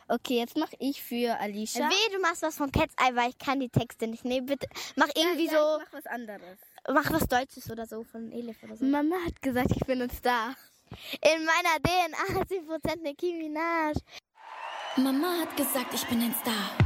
Okay, jetzt mache ich für Alicia. Du machst was von Cat's Eye, weil ich kann die Texte nicht. Nee, bitte. Mach irgendwie so. Ich mach was anderes. Mach was Deutsches oder so von Elif oder so. Mama hat gesagt, ich bin ein Star. In meiner DNA 10% Nicki Minaj. Mama hat gesagt, ich bin ein Star.